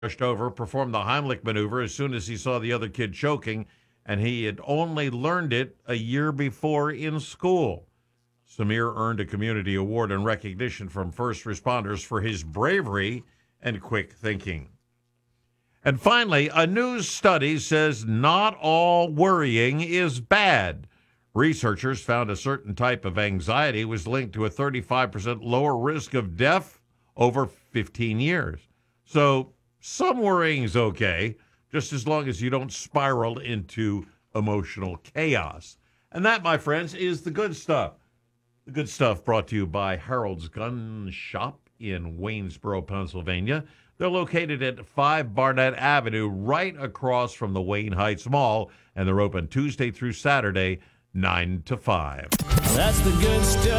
rushed over, performed the Heimlich maneuver as soon as he saw the other kid choking, and he had only learned it a year before in school. Samir earned a community award and recognition from first responders for his bravery and quick thinking. And finally, a new study says not all worrying is bad. Researchers found a certain type of anxiety was linked to a 35% lower risk of death over 15 years. So some worrying's okay, just as long as you don't spiral into emotional chaos. And that, my friends, is the good stuff. The good stuff brought to you by Harold's Gun Shop in Waynesboro, Pennsylvania. They're located at 5 Barnett Avenue, right across from the Wayne Heights Mall, and they're open Tuesday through Saturday, 9 to 5. That's the good stuff.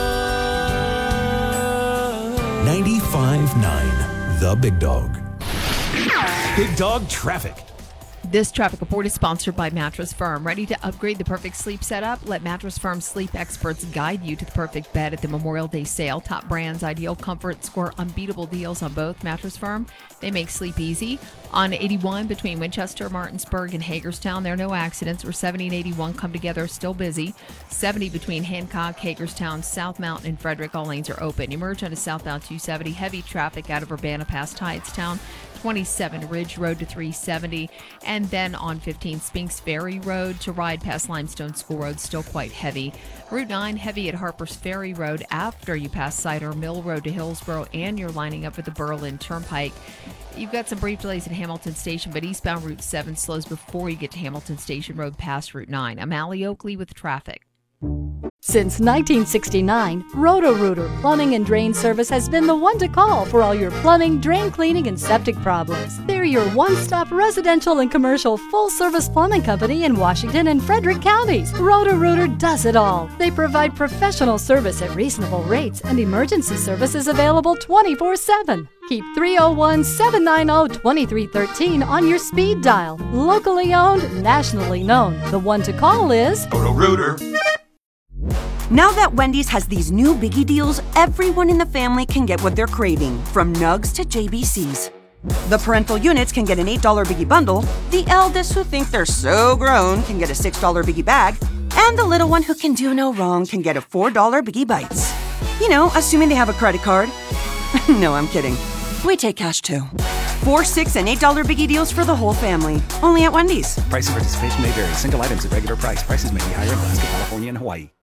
95.9, The Big Dog. Big Dog Traffic. This traffic report is sponsored by Mattress Firm. Ready to upgrade the perfect sleep setup? Let Mattress Firm sleep experts guide you to the perfect bed at the Memorial Day sale. Top brands, ideal comfort, score unbeatable deals on both. Mattress Firm, they make sleep easy. On 81 between Winchester, Martinsburg, and Hagerstown, there are no accidents. Where 70 and 81 come together, still busy. 70 between Hancock, Hagerstown, South Mountain, and Frederick, all lanes are open. Emerge onto southbound 270, heavy traffic out of Urbana past Hyattstown. 27 Ridge Road to 370, and then on 15 Spinks Ferry Road to ride past Limestone School Road, still quite heavy. Route 9 heavy at Harper's Ferry Road after you pass Cider Mill Road to Hillsboro, and you're lining up for the Berlin Turnpike. You've got some brief delays at Hamilton Station, but eastbound Route 7 slows before you get to Hamilton Station Road past Route 9. I'm Allie Oakley with traffic. Since 1969, Roto-Rooter Plumbing and Drain Service has been the one to call for all your plumbing, drain cleaning, and septic problems. They're your one-stop residential and commercial full-service plumbing company in Washington and Frederick counties. Roto-Rooter does it all. They provide professional service at reasonable rates, and emergency service is available 24/7. Keep 301-790-2313 on your speed dial. Locally owned, nationally known. The one to call is Roto-Rooter. Now that Wendy's has these new biggie deals, everyone in the family can get what they're craving, from nugs to JBCs. The parental units can get an $8 biggie bundle, the eldest who think they're so grown can get a $6 biggie bag, and the little one who can do no wrong can get a $4 biggie bites. You know, assuming they have a credit card. No, I'm kidding. We take cash too. 4, $6, and $8 biggie deals for the whole family. Only at Wendy's. Price and participation may vary. Single items at regular price. Prices may be higher in Alaska, California, and Hawaii.